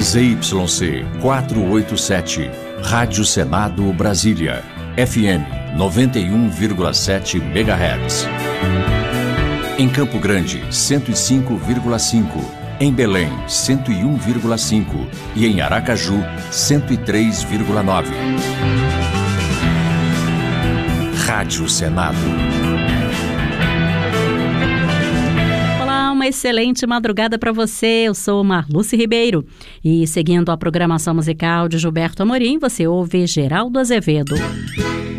ZYC 487, Rádio Senado Brasília, FM 91,7 MHz. Em Campo Grande, 105,5. Em Belém, 101,5. E em Aracaju, 103,9. Rádio Senado. Olá, uma excelente madrugada para você. Eu sou Marluce Ribeiro. E seguindo a programação musical de Gilberto Amorim, você ouve Geraldo Azevedo.